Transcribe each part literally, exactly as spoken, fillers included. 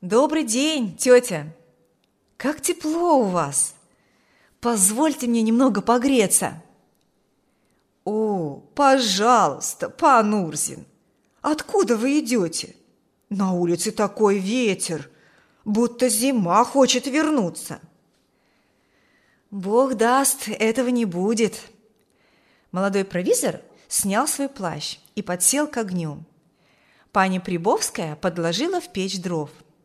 Добрый день, тетя! Как тепло у вас! Позвольте мне немного погреться. О, пожалуйста, пан Урзин! Откуда вы идете? На улице такой ветер, будто зима хочет вернуться. Бог даст, этого не будет. Молодой провизор снял свой плащ и подсел к огню. Пани Прибовская подложила в печь дров.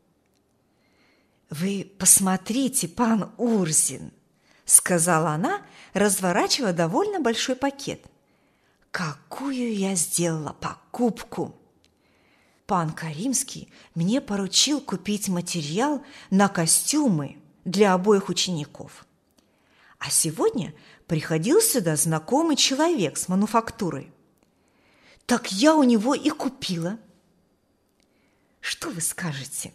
«Вы посмотрите, пан Урзин!» – сказала она, разворачивая довольно большой пакет. «Какую я сделала покупку! Пан Каримский мне поручил купить материал на костюмы для обоих учеников. А сегодня приходил сюда знакомый человек с мануфактурой. Так я у него и купила. Что вы скажете?»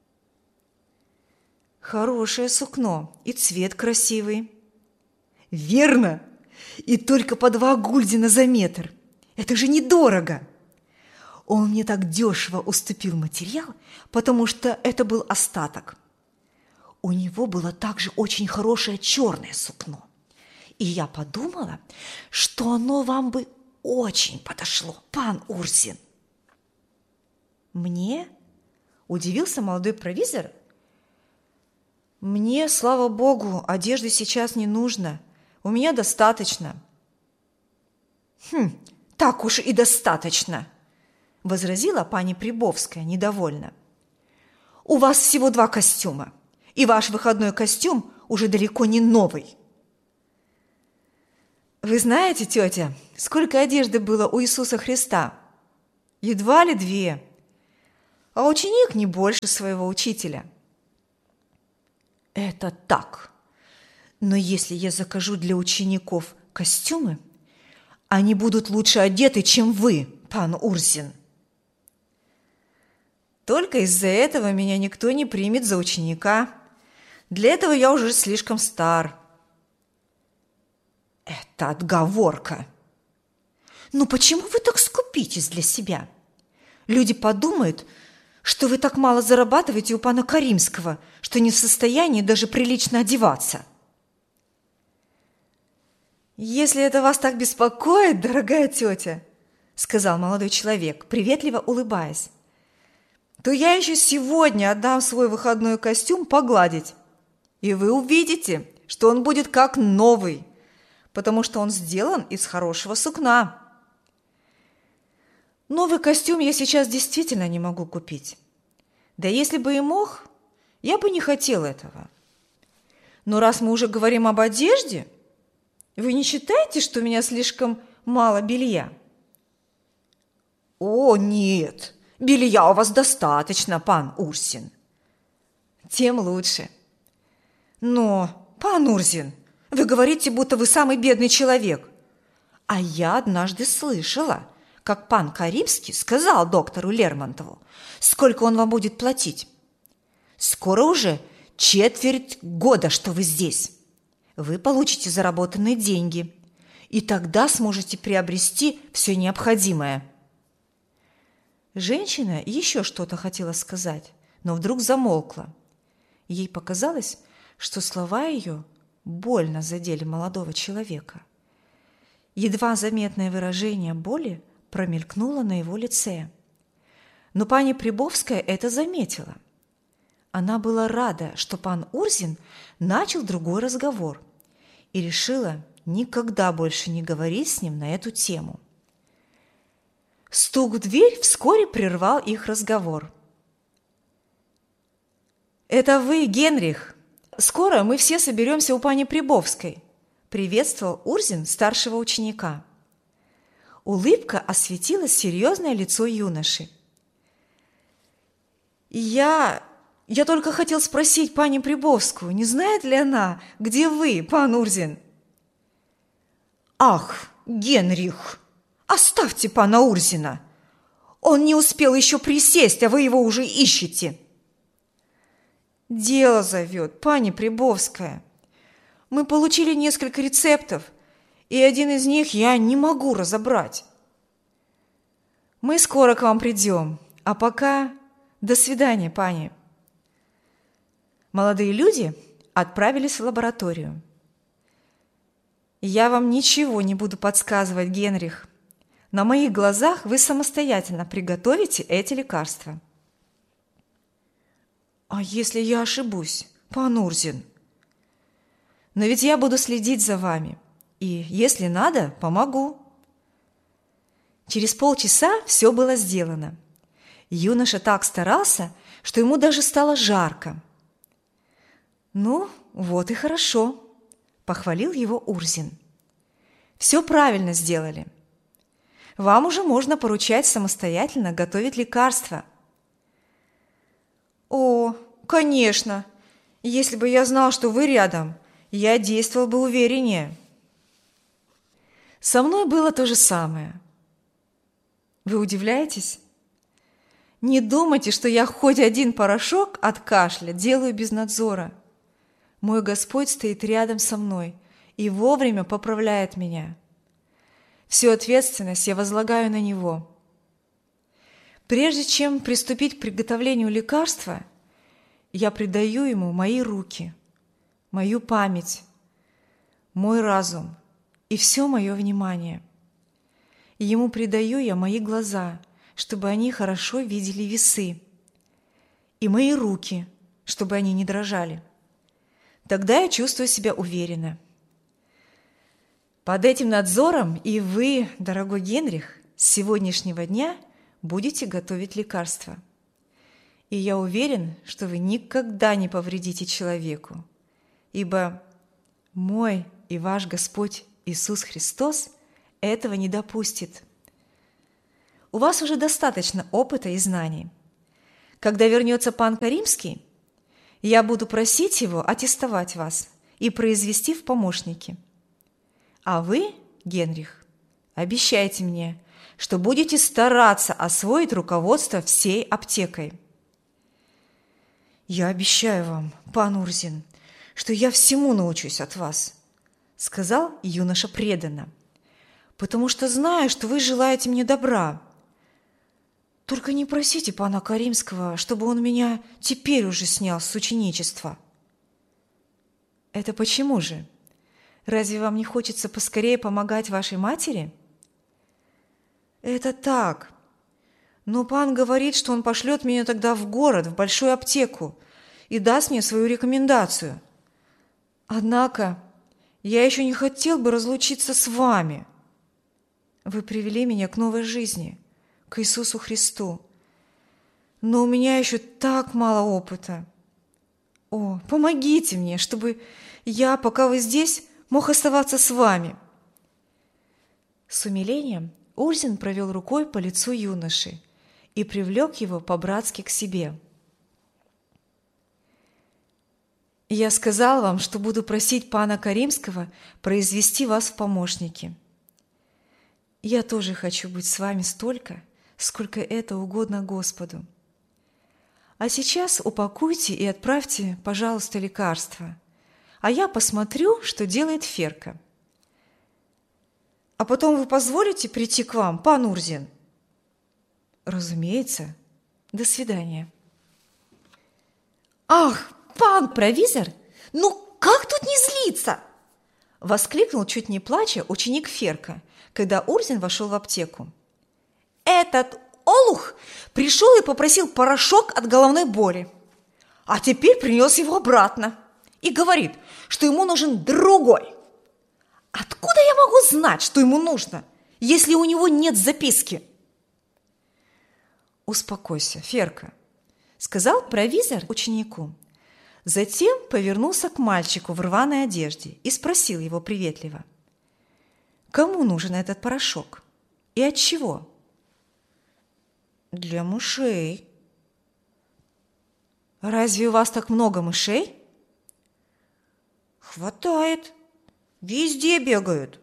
«Хорошее сукно, и цвет красивый». «Верно! И только по два гульдена за метр. Это же недорого!» Он мне так дешево уступил материал, потому что это был остаток. У него было также очень хорошее черное сукно. И я подумала, что оно вам бы очень подошло, пан Урзин. «Мне?» – удивился молодой провизор. «Мне, слава богу, одежды сейчас не нужно. У меня достаточно». «Хм, так уж и достаточно», – возразила пани Прибовская недовольно. «У вас всего два костюма, и ваш выходной костюм уже далеко не новый». «Вы знаете, тетя, сколько одежды было у Иисуса Христа? Едва ли две, а ученик не больше своего учителя». «Это так. Но если я закажу для учеников костюмы, они будут лучше одеты, чем вы, пан Урзин». «Только из-за этого меня никто не примет за ученика. Для этого я уже слишком стар». «Это отговорка. Ну почему вы так скупитесь для себя? Люди подумают, что вы так мало зарабатываете у пана Каримского, что не в состоянии даже прилично одеваться». «Если это вас так беспокоит, дорогая тетя, – сказал молодой человек, приветливо улыбаясь, – то я еще сегодня отдам свой выходной костюм погладить, и вы увидите, что он будет как новый, потому что он сделан из хорошего сукна». Новый костюм я сейчас действительно не могу купить. Да если бы и мог, я бы не хотел этого. Но раз мы уже говорим об одежде, вы не считаете, что у меня слишком мало белья? «О, нет, белья у вас достаточно, пан Урзин». «Тем лучше». «Но, пан Урзин, вы говорите, будто вы самый бедный человек. А я однажды слышала, как пан Каримский сказал доктору Лермонтову, сколько он вам будет платить. Скоро уже четверть года, что вы здесь. Вы получите заработанные деньги, и тогда сможете приобрести все необходимое». Женщина еще что-то хотела сказать, но вдруг замолкла. Ей показалось, что слова ее больно задели молодого человека. Едва заметное выражение боли промелькнуло на его лице. Но пани Прибовская это заметила. Она была рада, что пан Урзин начал другой разговор, и решила никогда больше не говорить с ним на эту тему. Стук в дверь вскоре прервал их разговор. «Это вы, Генрих? Скоро мы все соберемся у пани Прибовской», – приветствовал Урзин старшего ученика. Улыбка осветила серьезное лицо юноши. «Я... я только хотел спросить пани Прибовскую, не знает ли она, где вы, пан Урзин?» «Ах, Генрих, оставьте пана Урзина! Он не успел еще присесть, а вы его уже ищете!» «Дело зовет, пани Прибовская. Мы получили несколько рецептов, и один из них я не могу разобрать. Мы скоро к вам придем, а пока до свидания, пани». Молодые люди отправились в лабораторию. «Я вам ничего не буду подсказывать, Генрих. На моих глазах вы самостоятельно приготовите эти лекарства». «А если я ошибусь, пан Урзин?» «Но ведь я буду следить за вами, и, если надо, помогу». Через полчаса все было сделано. Юноша так старался, что ему даже стало жарко. «Ну, вот и хорошо», – похвалил его Урзин. «Все правильно сделали. Вам уже можно поручать самостоятельно готовить лекарства». «О, конечно! Если бы я знал, что вы рядом, я действовал бы увереннее». Со мной было то же самое. Вы удивляетесь? Не думайте, что я хоть один порошок от кашля делаю без надзора. Мой Господь стоит рядом со мной и вовремя поправляет меня. Всю ответственность я возлагаю на Него. Прежде чем приступить к приготовлению лекарства, я предаю Ему мои руки, мою память, мой разум и все мое внимание. И Ему предаю я мои глаза, чтобы они хорошо видели весы, и мои руки, чтобы они не дрожали. Тогда я чувствую себя уверенно. Под этим надзором и вы, дорогой Генрих, с сегодняшнего дня будете готовить лекарства. И я уверен, что вы никогда не повредите человеку, ибо мой и ваш Господь Иисус Христос этого не допустит. У вас уже достаточно опыта и знаний. Когда вернется пан Каримский, я буду просить его аттестовать вас и произвести в помощники. А вы, Генрих, обещайте мне, что будете стараться освоить руководство всей аптекой. «Я обещаю вам, пан Урзин, что я всему научусь от вас», – сказал юноша преданно, «потому что знаю, что вы желаете мне добра. Только не просите пана Каримского, чтобы он меня теперь уже снял с ученичества». «Это почему же? Разве вам не хочется поскорее помогать вашей матери?» «Это так. Но пан говорит, что он пошлет меня тогда в город, в большую аптеку, и даст мне свою рекомендацию. Однако я еще не хотел бы разлучиться с вами. Вы привели меня к новой жизни, к Иисусу Христу. Но у меня еще так мало опыта. О, помогите мне, чтобы я, пока вы здесь, мог оставаться с вами». С умилением Урзин провел рукой по лицу юноши и привлек его по-братски к себе. «Я сказал вам, что буду просить пана Каримского произвести вас в помощники. Я тоже хочу быть с вами столько, сколько это угодно Господу. А сейчас упакуйте и отправьте, пожалуйста, лекарства, а я посмотрю, что делает Ферка. А потом вы позволите прийти к вам, пан Урзин?» «Разумеется. До свидания». «Ах, пан провизор, ну как тут не злиться?» – воскликнул, чуть не плача, ученик Ферка, когда Урзин вошел в аптеку. «Этот олух пришел и попросил порошок от головной боли, а теперь принес его обратно и говорит, что ему нужен другой. Откуда я могу знать, что ему нужно, если у него нет записки?» «Успокойся, Ферка», – сказал провизор ученику. Затем повернулся к мальчику в рваной одежде и спросил его приветливо: «Кому нужен этот порошок? И от чего?» «Для мышей». «Разве у вас так много мышей?» «Хватает. Везде бегают».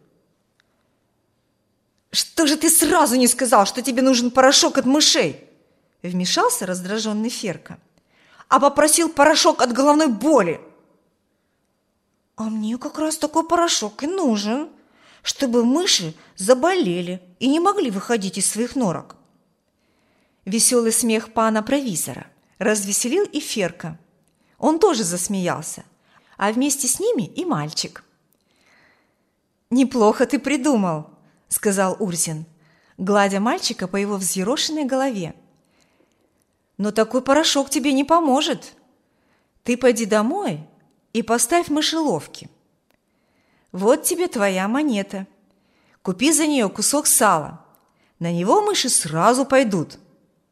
«Что же ты сразу не сказал, что тебе нужен порошок от мышей?» – вмешался раздраженный Ферка. «А попросил порошок от головной боли». «А мне как раз такой порошок и нужен, чтобы мыши заболели и не могли выходить из своих норок». Веселый смех пана провизора развеселил и Ферка. Он тоже засмеялся, а вместе с ними и мальчик. «Неплохо ты придумал», – сказал Урзин, гладя мальчика по его взъерошенной голове. «Но такой порошок тебе не поможет. Ты пойди домой и поставь в мышеловки. Вот тебе твоя монета. Купи за нее кусок сала. На него мыши сразу пойдут».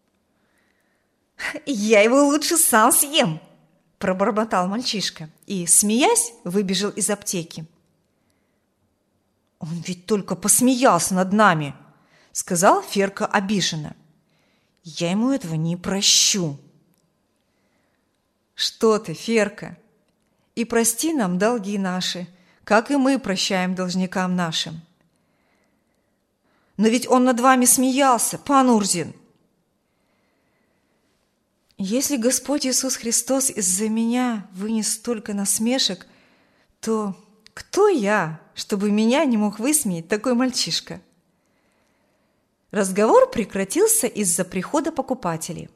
«Я его лучше сам съем», – пробормотал мальчишка и, смеясь, выбежал из аптеки. «Он ведь только посмеялся над нами», – сказал Ферка обиженно. «Я ему этого не прощу». «Что ты, Ферка, и прости нам долги наши, как и мы прощаем должникам нашим». «Но ведь он над вами смеялся, пан Урзин». «Если Господь Иисус Христос из-за меня вынес столько насмешек, то кто я, чтобы меня не мог высмеять такой мальчишка?» Разговор прекратился из-за прихода покупателей.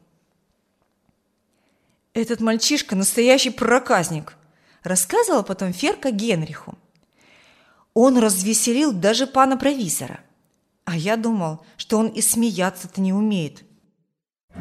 «Этот мальчишка настоящий проказник», – рассказывал потом Ферка Генриху. «Он развеселил даже пана провизора. А я думал, что он и смеяться-то не умеет.